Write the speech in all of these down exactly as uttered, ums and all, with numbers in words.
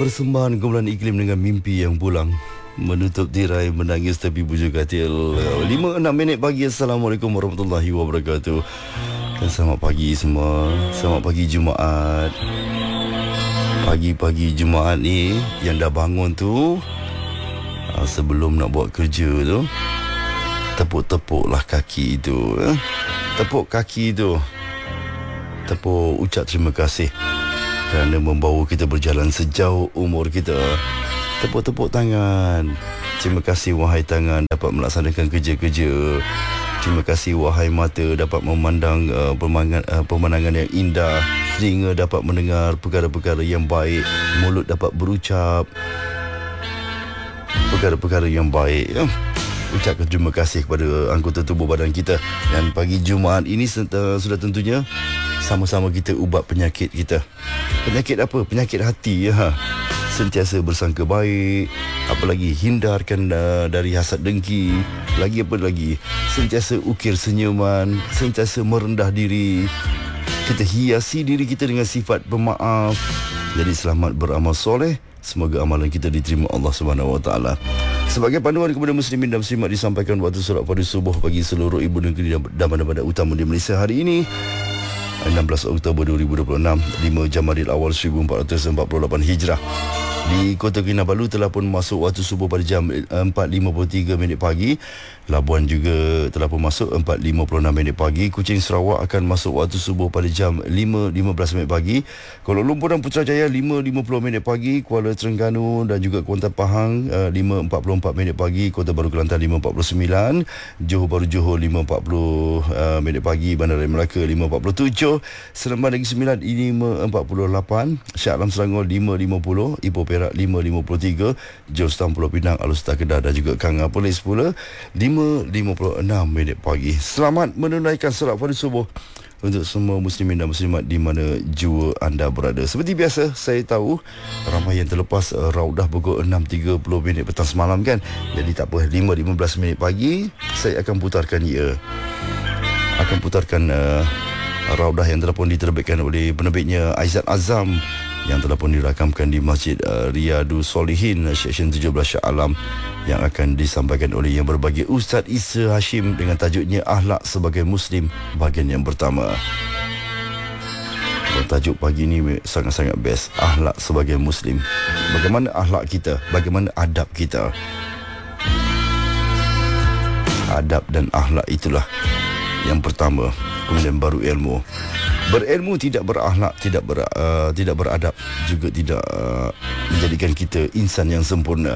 Persembahan kumpulan iklim dengan mimpi yang pulang, menutup tirai, menangis tapi bujuk katil. lima enam minit pagi. Assalamualaikum warahmatullahi wabarakatuh. Dan selamat pagi semua. Selamat pagi Jumaat. Pagi-pagi Jumaat ni yang dah bangun tu, sebelum nak buat kerja tu, tepuk-tepuklah kaki tu, tepuk kaki tu, tepuk, ucap terima kasih kerana membawa kita berjalan sejauh umur kita. Tepuk-tepuk tangan. Terima kasih wahai tangan dapat melaksanakan kerja-kerja. Terima kasih wahai mata dapat memandang uh, pemandangan, uh, pemandangan yang indah. Telinga dapat mendengar perkara-perkara yang baik. Mulut dapat berucap perkara-perkara yang baik. Ya. Ucapkan terima kasih kepada anggota tubuh badan kita. Dan pagi Jumaat ini uh, sudah tentunya sama-sama kita ubat penyakit kita. Penyakit apa? Penyakit hati, ya. Sentiasa bersangka baik. Apa lagi? Hindarkan uh, dari hasad dengki. Lagi apa lagi? Sentiasa ukir senyuman. Sentiasa merendah diri. Kita hiasi diri kita dengan sifat pemaaf. Jadi selamat beramal soleh. Semoga amalan kita diterima Allah Subhanahu Wa Taala. Sebagai panduan kepada muslimin dan muslimat disampaikan waktu solat fardu subuh bagi seluruh ibu negeri dan bandar-bandar utama di Malaysia hari ini, enam belas Oktober dua ribu dua puluh enam, lima Jamadil Awal seribu empat ratus empat puluh lapan Hijrah. Di Kota Kinabalu telah pun masuk waktu subuh pada jam empat lima puluh tiga minit pagi. Labuan juga telah pun masuk empat lima puluh enam minit pagi. Kuching Sarawak akan masuk waktu subuh pada jam lima lima belas minit pagi. Kuala Lumpur dan Putrajaya lima lima puluh minit pagi. Kuala Terengganu dan juga Kuantan Pahang lima empat puluh empat minit pagi. Kota Baru Kelantan lima empat puluh sembilan. Johor Bahru Johor lima empat puluh minit pagi. Bandaraya Melaka lima empat puluh tujuh. Seremban Negeri Sembilan lima empat puluh lapan. Shah Alam Selangor lima lima puluh. Ipoh Perak lima lima puluh tiga. Johor Stam Pulau Pinang, Alustar Kedah dan juga Kanga Perlis pula lima lima puluh enam minit pagi. Selamat menunaikan solat fardu subuh untuk semua muslimin dan muslimat di mana jua anda berada. Seperti biasa, saya tahu ramai yang terlepas uh, raudah pukul enam tiga puluh minit petang semalam kan. Jadi tak apa, lima lima belas minit pagi saya akan putarkan ya. Akan putarkan uh, raudah yang telah pun diterbitkan oleh penerbitnya Aizat Azam, yang telah pun dirakamkan di Masjid uh, Riyadus Solihin Seksyen tujuh belas Shah Alam, yang akan disampaikan oleh yang berbahagia Ustaz Isa Hashim dengan tajuknya Akhlak Sebagai Muslim bahagian yang pertama. Dan tajuk pagi ini sangat-sangat best, Akhlak Sebagai Muslim. Bagaimana akhlak kita, bagaimana adab kita. Adab dan akhlak itulah yang pertama. Kemudian baru ilmu. Berilmu tidak berakhlak, tidak ber, uh, tidak beradab, juga tidak uh, menjadikan kita insan yang sempurna.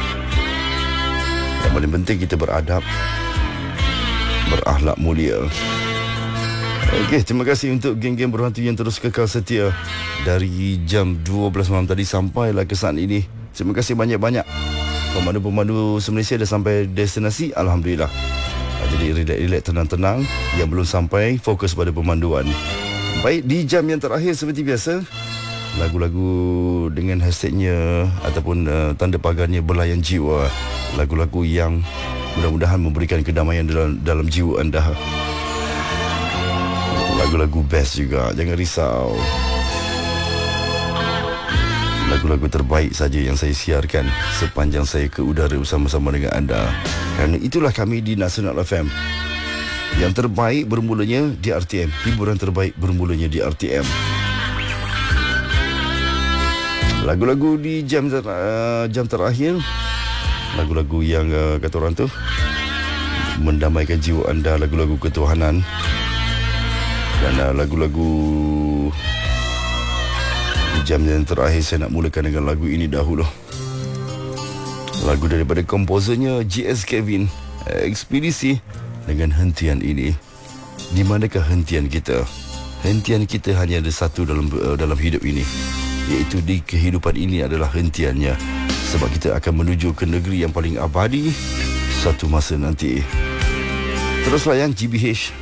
Yang paling penting kita beradab, berakhlak mulia. Okey, terima kasih untuk geng-geng berhantu yang terus kekal setia dari jam dua belas malam tadi sampailah ke saat ini. Terima kasih banyak-banyak. Pemandu-pemandu se-Malaysia dah sampai destinasi, alhamdulillah. Jadi relax-relax, tenang-tenang. Yang belum sampai, fokus pada pemanduan. Baik, di jam yang terakhir seperti biasa, lagu-lagu dengan hashtagnya ataupun uh, tanda pagarnya Belayan Jiwa. Lagu-lagu yang mudah-mudahan memberikan kedamaian dalam, dalam jiwa anda. Lagu-lagu best juga, jangan risau. Lagu-lagu terbaik saja yang saya siarkan sepanjang saya ke udara bersama-sama dengan anda. Kerana itulah kami di Nasional F M. Yang terbaik bermulanya di R T M. Hiburan terbaik bermulanya di R T M. Lagu-lagu di jam ter, uh, jam terakhir, lagu-lagu yang uh, kata orang tu mendamaikan jiwa anda, lagu-lagu ketuhanan. Dan uh, lagu-lagu di jam yang terakhir saya nak mulakan dengan lagu ini dahulu. Lagu daripada komposernya G S Kevin, Ekspedisi, dengan Hentian Ini. Di manakah hentian kita? Hentian kita hanya ada satu dalam uh, dalam hidup ini, iaitu di kehidupan ini adalah hentiannya. Sebab kita akan menuju ke negeri yang paling abadi satu masa nanti. Terus layan G B H